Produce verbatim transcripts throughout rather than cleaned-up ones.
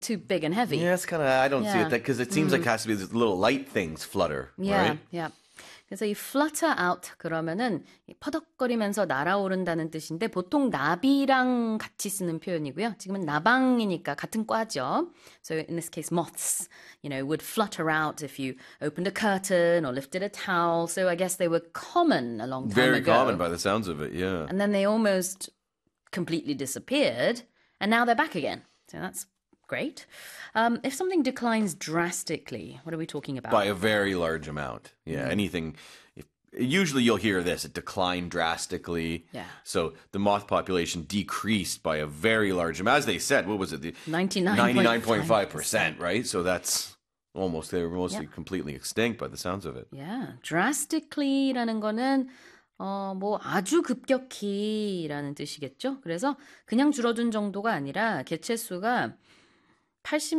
too big and heavy. Yeah, it's kind of, I don't see Yeah. it that because it seems like it has to be these little light things flutter, Yeah, right? yeah. 그래서 이 flutter out 그러면은 이 퍼덕거리면서 날아오른다는 뜻인데 보통 나비랑 같이 쓰는 표현이고요. 지금은 나방이니까 같은 과죠. So in this case, moths, you know, would flutter out if you opened a curtain or lifted a towel. So I guess they were common a long time Very ago. common by the sounds of it, yeah. And then they almost completely disappeared, and now they're back again. So that's great. Um, if something declines drastically, what are we talking about? By a very large amount. Yeah, Mm. anything. If, usually you'll hear this, it declined drastically. Yeah. So the moth population decreased by a very large amount. As they said, what was it? The ninety-nine point five percent, right? So that's almost, they were mostly Yeah. completely extinct by the sounds of it. Yeah, drastically라는 거는 어, 뭐 아주 급격히라는 뜻이겠죠. 그래서 그냥 줄어든 정도가 아니라 개체수가 팔십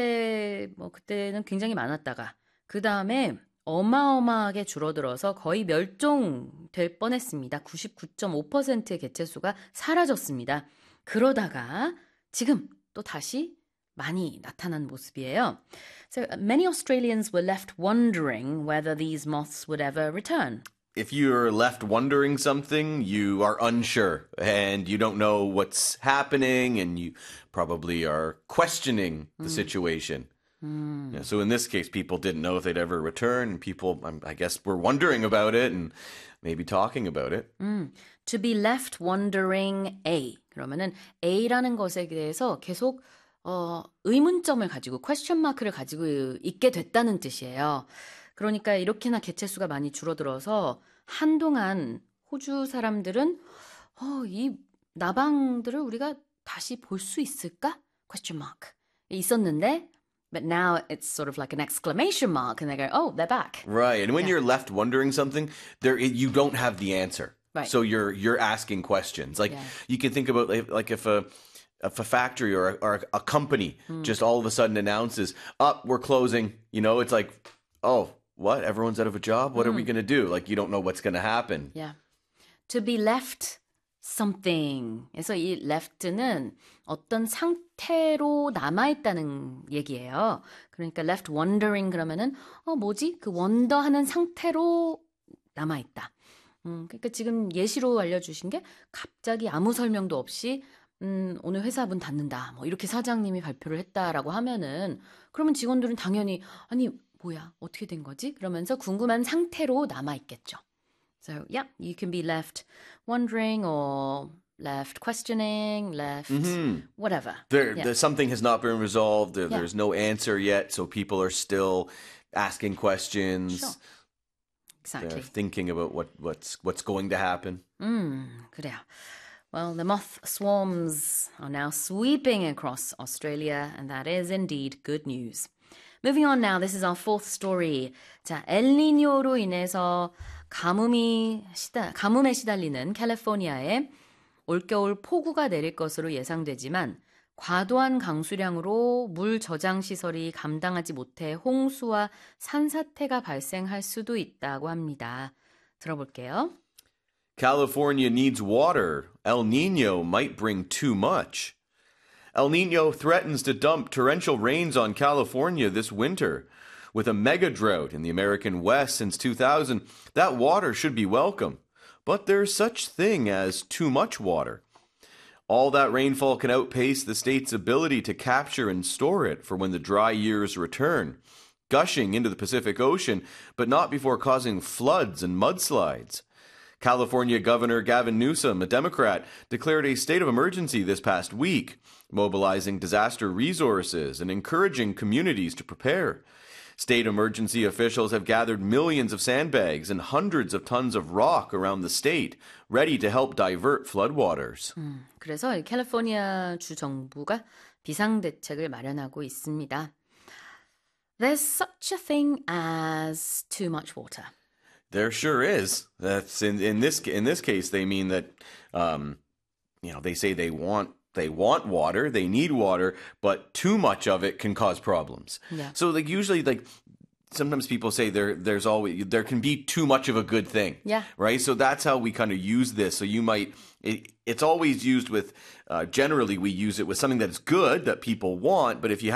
년대 뭐 그때는 굉장히 많았다가 그 다음에 어마어마하게 줄어들어서 거의 멸종될 뻔했습니다. 구십구 점 오 퍼센트의 개체수가 사라졌습니다. 그러다가 지금 또 다시 많이 나타난 모습이에요. So many Australians were left wondering whether these moths would ever return. If you're left wondering something, you are unsure and you don't know what's happening and you probably are questioning the situation. Yeah, so in this case, people didn't know if they'd ever return and people, um, I guess, were wondering about it and maybe talking about it. 음, to be left wondering A. 그러면은 A라는 것에 대해서 계속 어, 의문점을 가지고 question mark를 가지고 있게 됐다는 뜻이에요. 그러니까 이렇게나 개체수가 많이 줄어들어서 한동안 호주 사람들은 어, 이 나방들을 우리가 다시 볼 수 있을까? question mark. 있었는데 but now it's sort of like an exclamation mark and they go, oh, they're back. Right. And when Yeah. you're left wondering something, there you don't have the answer. Right. So you're you're asking questions. Like Yeah. you can think about like, like if a if a factory or a, or a company just all of a sudden announces, "Up, we're closing." You know, it's like, "Oh, what? Everyone's out of a job? What are we going to do?" Like you don't know what's going to happen. Yeah. To be left something. 그래서 이 left는 어떤 상태로 남아있다는 얘기예요. 그러니까 left wondering 그러면은 어 뭐지? 그 wonder하는 상태로 남아있다. 음, 그러니까 지금 예시로 알려주신 게 갑자기 아무 설명도 없이 음, 오늘 회사 문 닫는다. 뭐 이렇게 사장님이 발표를 했다라고 하면은 그러면 직원들은 당연히 아니 뭐야 어떻게 된 거지? 그러면서 궁금한 상태로 남아있겠죠. So, yeah, you can be left wondering or left questioning, left whatever. There, Yeah. there something has not been resolved. There, Yeah. There's no answer yet, so people are still asking questions. Sure. They're Exactly. thinking about what what's what's going to happen. 음, 그래요. Well, the moth swarms are now sweeping across Australia, and that is indeed good news. Moving on now, this is our fourth story. 자, 엘니뇨로 인해서 가뭄이 시다, 가뭄에 시달리는 캘리포니아에 올겨울 폭우가 내릴 것으로 예상되지만 과도한 강수량으로 물 저장 시설이 감당하지 못해 홍수와 산사태가 발생할 수도 있다고 합니다. 들어볼게요. California needs water. El Nino might bring too much. El Nino threatens to dump torrential rains on California this winter. With a mega drought in the American West since two thousand, that water should be welcome. But there's such thing as too much water. All that rainfall can outpace the state's ability to capture and store it for when the dry years return, gushing into the Pacific Ocean, but not before causing floods and mudslides. California Governor Gavin Newsom, a Democrat, declared a state of emergency this past week, mobilizing disaster resources and encouraging communities to prepare. State emergency officials have gathered millions of sandbags and hundreds of tons of rock around the state, ready to help divert floodwaters. 음, 그래서 이 캘리포니아 주 정부가 비상대책을 마련하고 있습니다. There's such a thing as too much water. There sure is. That's in, in this in this case they mean that um, you know, they say they want they want water, they need water, but too much of it can cause problems. Yeah. So like usually like sometimes people say there there's always there can be too much of a good thing. Yeah. Right? So that's how we kind of use this. So you might it, it's always used with uh, generally we use it with something that's good that people want, but if you